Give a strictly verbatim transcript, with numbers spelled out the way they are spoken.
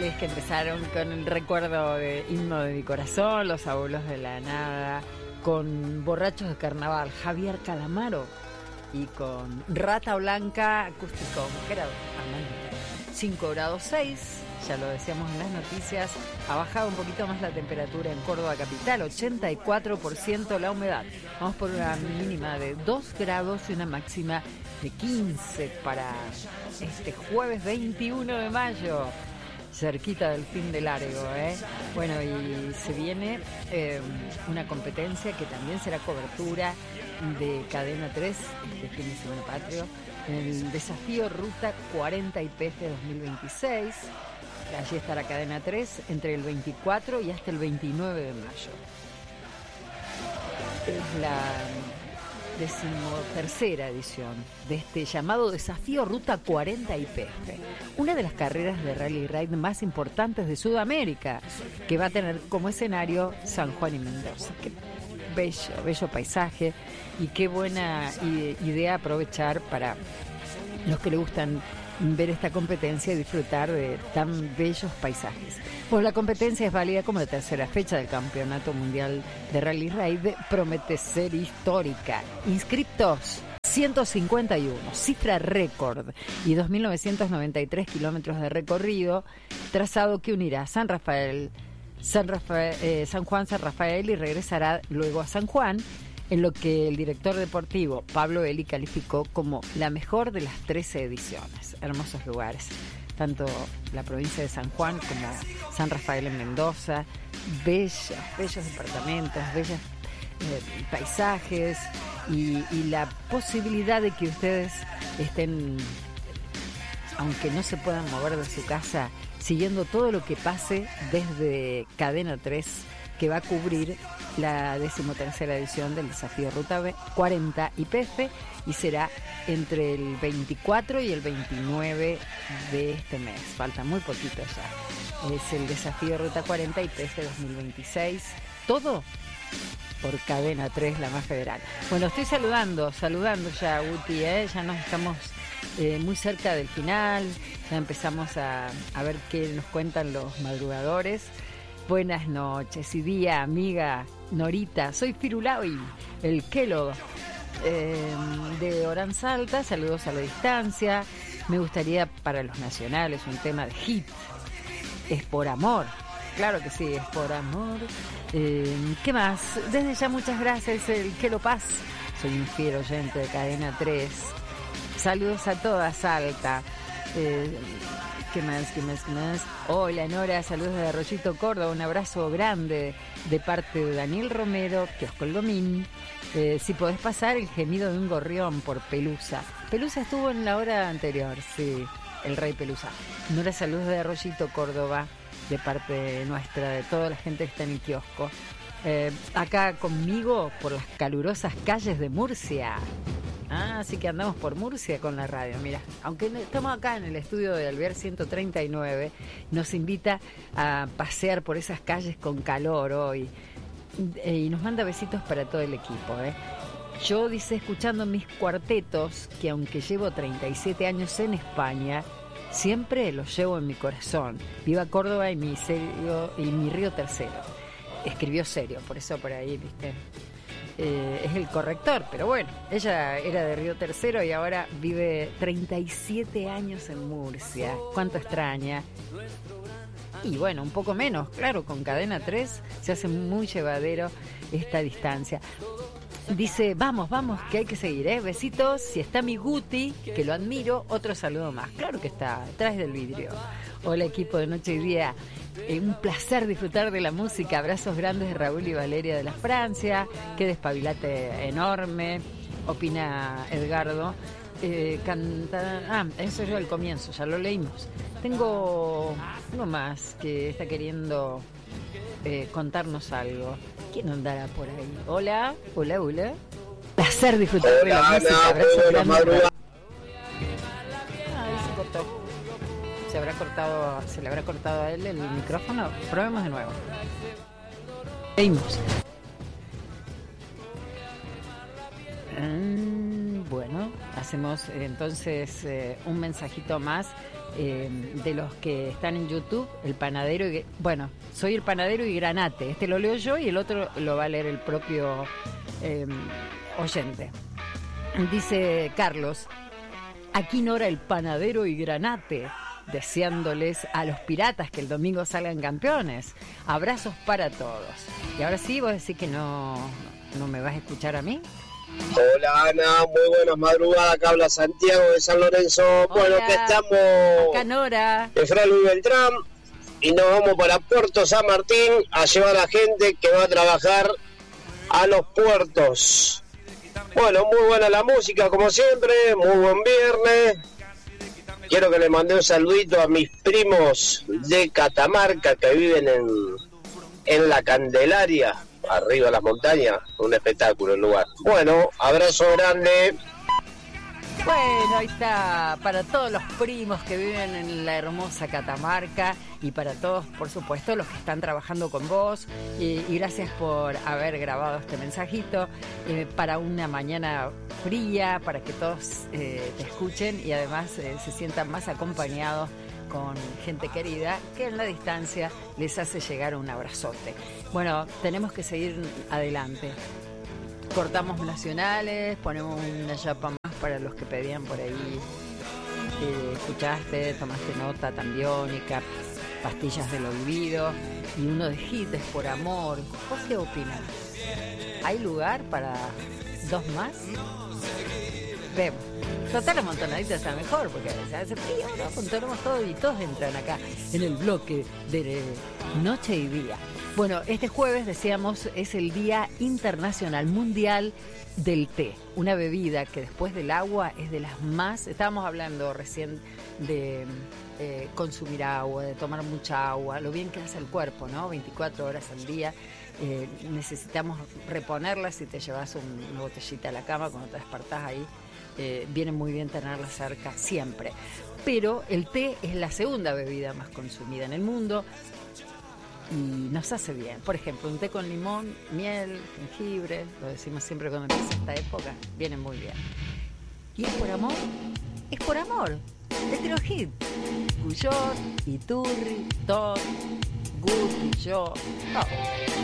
musicales que empezaron con el recuerdo de Himno de mi corazón, Los abuelos de la nada, con Borrachos de carnaval, Javier Calamaro, y con Rata Blanca, acústico, que era cinco grados seis, ya lo decíamos en las noticias, ha bajado un poquito más la temperatura en Córdoba capital, ochenta y cuatro por ciento la humedad. Vamos por una mínima de dos grados y una máxima de quince para este jueves veintiuno de mayo, cerquita del fin de largo, ¿eh? Bueno, y se viene eh, una competencia que también será cobertura de Cadena tres, este fin de semana patrio, el desafío Ruta cuarenta I P F dos mil veintiséis. Allí estará Cadena tres entre el veinticuatro y hasta el veintinueve de mayo. Es la decimotercera edición de este llamado Desafío Ruta cuarenta I P F, una de las carreras de rally ride más importantes de Sudamérica, que va a tener como escenario San Juan y Mendoza. Qué bello, bello paisaje, y qué buena idea aprovechar para los que le gustan ver esta competencia y disfrutar de tan bellos paisajes. Pues la competencia es válida como la tercera fecha del Campeonato Mundial de Rally Raid, promete ser histórica. Inscriptos ciento cincuenta y uno, cifra récord, y dos mil novecientos noventa y tres kilómetros de recorrido, trazado que unirá San Rafael, San, Rafael, eh, San Juan, San Rafael, y regresará luego a San Juan, en lo que el director deportivo Pablo Eli calificó como la mejor de las trece ediciones. Hermosos lugares, tanto la provincia de San Juan como San Rafael en Mendoza, bellos, bellos departamentos, bellos eh, paisajes, y, y la posibilidad de que ustedes estén, aunque no se puedan mover de su casa, siguiendo todo lo que pase desde Cadena tres, que va a cubrir la decimotercera edición del Desafío Ruta cuarenta I P F, y será entre el veinticuatro y el veintinueve de este mes. Falta muy poquito ya. Es el Desafío Ruta cuarenta I P F dos mil veintiséis. Todo por Cadena tres, la más federal. Bueno, estoy saludando, saludando ya a Guti, ¿eh? Ya nos estamos eh, muy cerca del final. Ya empezamos a, a ver qué nos cuentan los madrugadores. Buenas noches y día, amiga Norita. Soy Firulaui, el Kelo eh, de Oranzalta. Saludos a la distancia. Me gustaría para los nacionales un tema de hit. Es por amor. Claro que sí, es por amor. Eh, ¿Qué más? Desde ya muchas gracias, el Kelo Paz. Soy un fiel oyente de Cadena tres. Saludos a toda Salta. Eh, ¿Qué más? ¿Qué más? ¿Qué más? Hola Nora, saludos de Arroyito, Córdoba, un abrazo grande de parte de Daniel Romero, Kiosco El Domín. Eh, si podés pasar el gemido de un gorrión por Pelusa. Pelusa estuvo en la hora anterior, sí, el rey Pelusa. Nora, saludos de Arroyito, Córdoba, de parte nuestra, de toda la gente que está en el kiosco. Eh, acá conmigo por las calurosas calles de Murcia. Ah, así que andamos por Murcia con la radio, mira. Aunque estamos acá en el estudio de Alvear ciento treinta y nueve, nos invita a pasear por esas calles con calor hoy. Y nos manda besitos para todo el equipo, ¿eh? Yo, dice, escuchando mis cuartetos, que aunque llevo treinta y siete años en España, siempre los llevo en mi corazón. Viva Córdoba y mi, serio, y mi Río Tercero. Escribió serio, por eso por ahí, viste... Eh, es el corrector, pero bueno, ella era de Río Tercero y ahora vive treinta y siete años en Murcia. Cuánto extraña. Y bueno, un poco menos, claro, con Cadena tres se hace muy llevadero esta distancia. Dice, vamos, vamos, que hay que seguir, ¿eh? Besitos. Si está mi Guti, que lo admiro, otro saludo más. Claro que está, detrás del vidrio. Hola, equipo de Noche y Día. Eh, un placer disfrutar de la música. Abrazos grandes de Raúl y Valeria de la Francia. Qué despabilate enorme, opina Edgardo. Eh, canta... Ah, eso es el comienzo, ya lo leímos. Tengo uno más que está queriendo eh, contarnos algo. ¿Quién andará por ahí? Hola, hola, hola. Placer disfrutar hola, de la música. Abrazos grandes. Ah, ahí se cortó. Se habrá cortado, se le habrá cortado a él el micrófono. Probemos de nuevo. Seguimos. Mm, bueno, hacemos eh, entonces eh, un mensajito más eh, de los que están en YouTube, el panadero y, bueno, soy el panadero y Granate. Este lo leo yo y el otro lo va a leer el propio eh, oyente. Dice Carlos, aquí Nora el panadero y Granate, deseándoles a los piratas que el domingo salgan campeones. Abrazos para todos. Y ahora sí, vos decís que no, no me vas a escuchar a mí. Hola Ana, muy buenas madrugadas, acá habla Santiago de San Lorenzo. Hola. Bueno, que estamos acá Nora de Fray Luis Beltrán y nos vamos para Puerto San Martín a llevar a gente que va a trabajar a los puertos. Bueno, muy buena la música como siempre, muy buen viernes. Quiero que le mande un saludito a mis primos de Catamarca que viven en, en La Candelaria, arriba de las montañas, un espectáculo el lugar. Bueno, abrazo grande. Bueno, ahí está, para todos los primos que viven en la hermosa Catamarca y para todos, por supuesto, los que están trabajando con vos. Y, y gracias por haber grabado este mensajito eh, para una mañana fría, para que todos eh, te escuchen y además eh, se sientan más acompañados con gente querida que en la distancia les hace llegar un abrazote. Bueno, tenemos que seguir adelante. Cortamos nacionales, ponemos una chapa más para los que pedían por ahí. Eh, escuchaste, tomaste nota, Tambiónica, Pastillas del Olvido y uno de hits, Por Amor. ¿Vos qué opinás? ¿Hay lugar para dos más? Vemos. Total, la montonadita está mejor porque se hace frío, ¿no? Contornamos todo y todos entran acá en el bloque de noche y día. Bueno, este jueves, decíamos, es el Día Internacional Mundial del Té, una bebida que después del agua es de las más... Estábamos hablando recién de eh, consumir agua, de tomar mucha agua, lo bien que hace el cuerpo, ¿no? veinticuatro horas al día. Eh, necesitamos reponerla. Si te llevas un, una botellita a la cama cuando te despertás ahí, eh, viene muy bien tenerla cerca siempre. Pero el té es la segunda bebida más consumida en el mundo y nos hace bien. Por ejemplo, un té con limón, miel, jengibre, lo decimos siempre cuando empieza esta época, viene muy bien. ¿Y es por amor? Es por amor. Hetero Hit. Cuyot, Iturri, Todd, Guti, yo, todos.